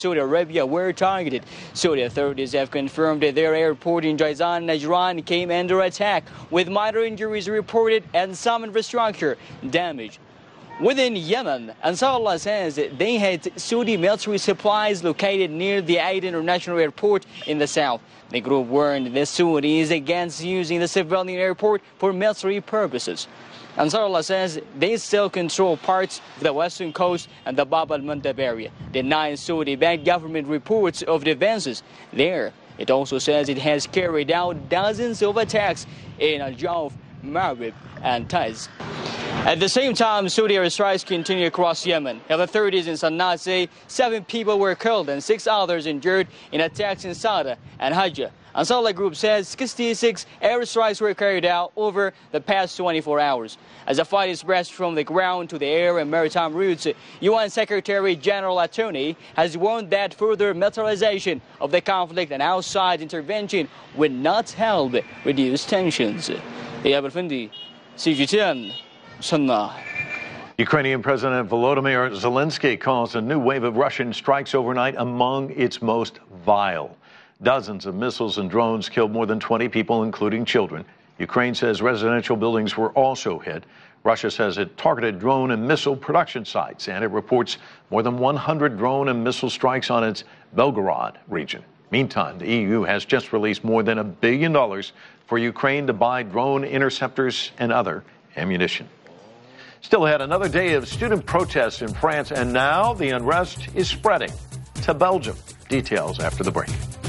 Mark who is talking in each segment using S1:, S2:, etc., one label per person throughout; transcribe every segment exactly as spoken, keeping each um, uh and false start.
S1: Saudi Arabia were targeted. Saudi authorities have confirmed that their airport in Jizan, Najran came under attack, with minor injuries reported and some infrastructure damage. Within Yemen, Ansarullah says they had Saudi military supplies located near the Aden International Airport in the south. The group warned the Saudis against using the civilian airport for military purposes. Ansarullah says they still control parts of the western coast and the Bab al-Mandab area, denying Saudi-backed government reports of the advances there. It also says it has carried out dozens of attacks in Al-Jawf, Marib, and Taiz. At the same time, Saudi airstrikes continue across Yemen. Health authorities in Sana'a say seven people were killed and six others injured in attacks in Sada and Hajjah. Ansarullah Group says sixty-six airstrikes were carried out over the past twenty-four hours. As the fight is pressed from the ground to the air and maritime routes, U N Secretary General Atoni has warned that further militarization of the conflict and outside intervention will not help reduce tensions. Iyab Al-Findi, C G T N, Sana'a.
S2: Ukrainian President Volodymyr Zelensky calls a new wave of Russian strikes overnight among its most vile. Dozens of missiles and drones killed more than twenty people, including children. Ukraine says residential buildings were also hit. Russia says it targeted drone and missile production sites, and it reports more than one hundred drone and missile strikes on its Belgorod region. Meantime, the E U has just released more than a billion dollars for Ukraine to buy drone interceptors and other ammunition. Still ahead, another day of student protests in France, and now the unrest is spreading to Belgium. Details after the break.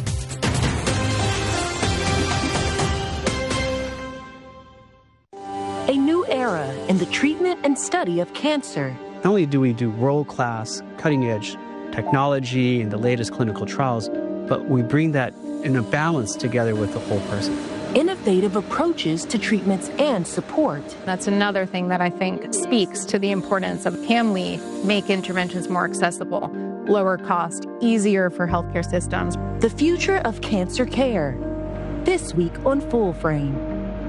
S3: A new era in the treatment and study of cancer.
S4: Not only do we do world-class, cutting-edge technology and the latest clinical trials, but we bring that in a balance together with the whole person.
S3: Innovative approaches to treatments and support.
S5: That's another thing that I think speaks to the importance of can we make interventions more accessible, lower cost, easier for healthcare systems.
S3: The future of cancer care. This week on Full Frame.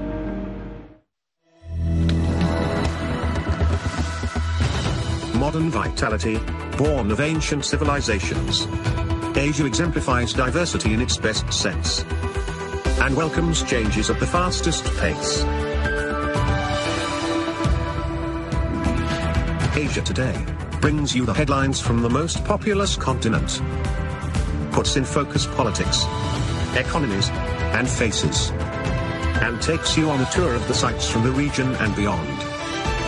S6: Modern vitality, born of ancient civilizations. Asia exemplifies diversity in its best sense and welcomes changes at the fastest pace. Asia Today brings you the headlines from the most populous continent, puts in focus politics, economies, and faces, and takes you on a tour of the sights from the region and beyond.